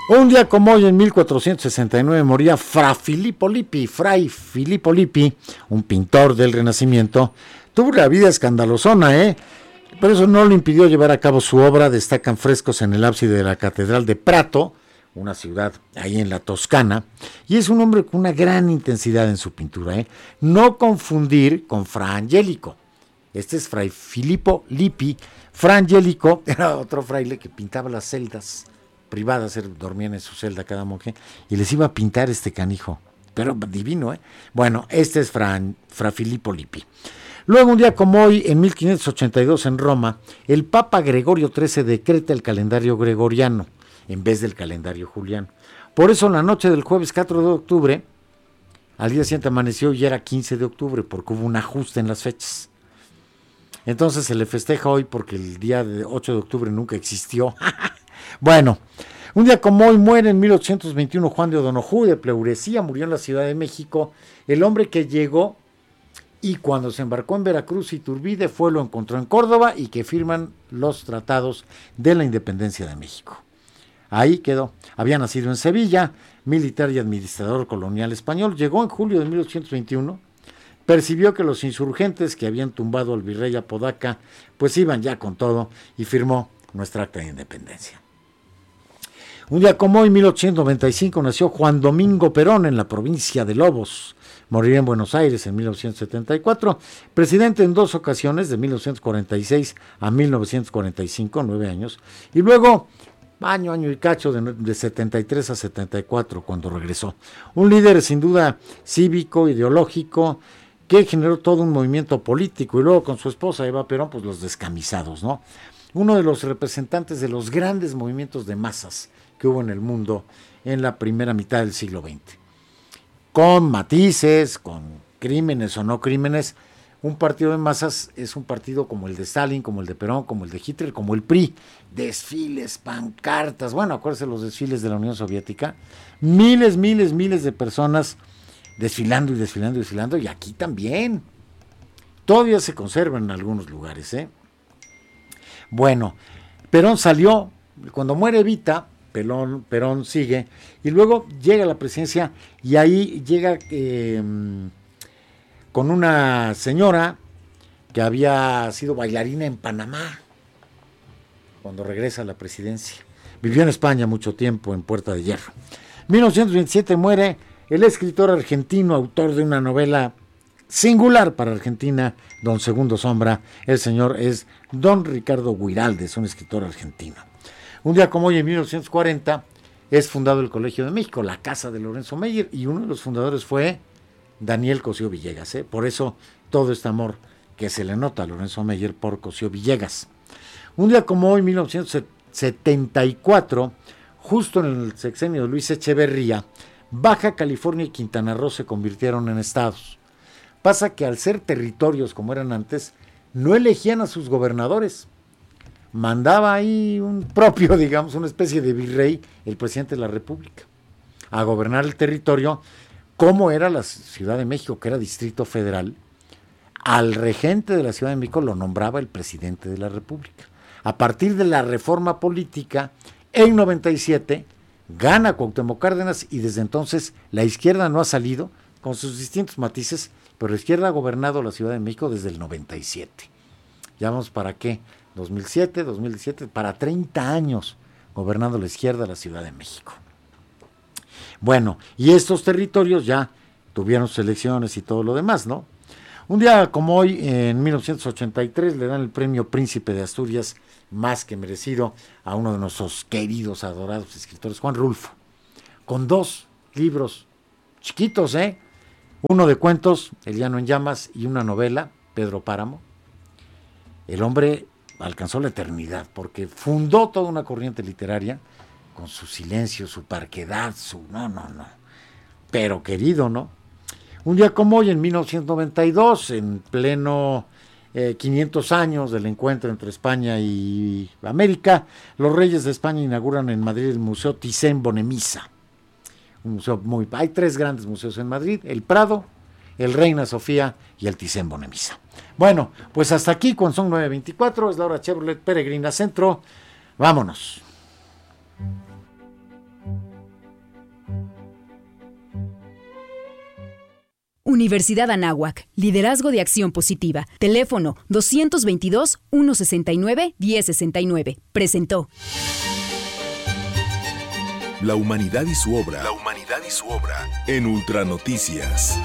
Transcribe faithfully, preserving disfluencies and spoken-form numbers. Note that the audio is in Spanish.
Un día como hoy, en mil cuatrocientos sesenta y nueve, moría Fra Filippo Lippi. Fray Filippo Lippi, un pintor del Renacimiento, tuvo una vida escandalosona, ¿eh? Pero eso no le impidió llevar a cabo su obra. Destacan frescos en el ábside de la Catedral de Prato, una ciudad ahí en la Toscana, y es un hombre con una gran intensidad en su pintura, ¿eh? No confundir con Fra Angelico. Este es Fray Filippo Lippi. Fra Angelico era otro fraile que pintaba las celdas privadas, él dormían en su celda cada monje, y les iba a pintar este canijo, pero divino, ¿eh? Bueno, este es Fra, Fra Filippo Lippi. Luego, un día como hoy, en mil quinientos ochenta y dos, en Roma, el Papa Gregorio trece decreta el calendario gregoriano, en vez del calendario juliano. Por eso, la noche del jueves cuatro de octubre, al día siguiente amaneció y era quince de octubre, porque hubo un ajuste en las fechas. Entonces se le festeja hoy porque el día de ocho de octubre nunca existió. Bueno, un día como hoy muere en mil ochocientos veintiuno Juan de O'Donoghue de Pleuresía, murió en la Ciudad de México, el hombre que llegó y cuando se embarcó en Veracruz, Iturbide fue, lo encontró en Córdoba y que firman los tratados de la independencia de México. Ahí quedó. Había nacido en Sevilla, militar y administrador colonial español, llegó en julio de mil ochocientos veintiuno, percibió que los insurgentes que habían tumbado al virrey Apodaca pues iban ya con todo y firmó nuestra acta de independencia. Un día como hoy, en mil ochocientos noventa y cinco, nació Juan Domingo Perón en la provincia de Lobos. Moriría en Buenos Aires en mil novecientos setenta y cuatro. Presidente en dos ocasiones, de mil novecientos cuarenta y seis a mil novecientos cuarenta y cinco, nueve años. Y luego, año, año y cacho, de, de setenta y tres a setenta y cuatro, cuando regresó. Un líder sin duda cívico, ideológico, que generó todo un movimiento político. Y luego con su esposa Eva Perón, pues los descamisados, ¿no? Uno de los representantes de los grandes movimientos de masas que hubo en el mundo en la primera mitad del siglo veinte. Con matices, con crímenes o no crímenes, un partido de masas es un partido como el de Stalin, como el de Perón, como el de Hitler, como el P R I. Desfiles, pancartas, bueno, acuérdense los desfiles de la Unión Soviética. Miles, miles, miles de personas desfilando y desfilando y desfilando, y aquí también. Todavía se conservan en algunos lugares, ¿eh? Bueno, Perón salió, cuando muere Evita, Perón, Perón sigue, y luego llega a la presidencia, y ahí llega eh, con una señora que había sido bailarina en Panamá, cuando regresa a la presidencia. Vivió en España mucho tiempo, en Puerta de Hierro. En mil novecientos veintisiete muere el escritor argentino, autor de una novela singular para Argentina, Don Segundo Sombra. El señor es Don Ricardo Guiraldes, un escritor argentino. Un día como hoy, en mil novecientos cuarenta, es fundado el Colegio de México, la casa de Lorenzo Meyer, y uno de los fundadores fue Daniel Cosío Villegas, ¿eh? Por eso todo este amor que se le nota a Lorenzo Meyer por Cosío Villegas. Un día como hoy, en mil novecientos setenta y cuatro, justo en el sexenio de Luis Echeverría, Baja California y Quintana Roo se convirtieron en estados. Pasa que al ser territorios como eran antes, no elegían a sus gobernadores. Mandaba ahí un propio, digamos, una especie de virrey, el presidente de la República, a gobernar el territorio, como era la Ciudad de México, que era Distrito Federal. Al regente de la Ciudad de México lo nombraba el presidente de la República. A partir de la reforma política, en noventa y siete, gana Cuauhtémoc Cárdenas, y desde entonces la izquierda no ha salido, con sus distintos matices, pero la izquierda ha gobernado la Ciudad de México desde el noventa y siete. ¿Ya vamos para qué? dos mil siete, dos mil diecisiete, para treinta años gobernando la izquierda la Ciudad de México. Bueno, y estos territorios ya tuvieron sus elecciones y todo lo demás, ¿no? Un día como hoy, en mil novecientos ochenta y tres, le dan el premio Príncipe de Asturias, más que merecido, a uno de nuestros queridos, adorados escritores, Juan Rulfo, con dos libros chiquitos, ¿eh? Uno de cuentos, El llano en llamas, y una novela, Pedro Páramo. El hombre alcanzó la eternidad porque fundó toda una corriente literaria con su silencio, su parquedad, su... no, no, no. Pero querido, ¿no? Un día como hoy, en mil novecientos noventa y dos, en pleno eh, quinientos años del encuentro entre España y América, los reyes de España inauguran en Madrid el Museo Thyssen-Bornemisza. Un museo muy... Hay tres grandes museos en Madrid: el Prado, el Reina Sofía y el Thyssen-Bornemisza. Bueno, pues hasta aquí, cuando son nueve veinticuatro, es la hora Chevrolet Peregrina Centro. Vámonos. Universidad Anáhuac, liderazgo de acción positiva. Teléfono doscientos veintidós, ciento sesenta y nueve, diez sesenta y nueve. Presentó. La humanidad y su obra. La humanidad y su obra en Ultranoticias.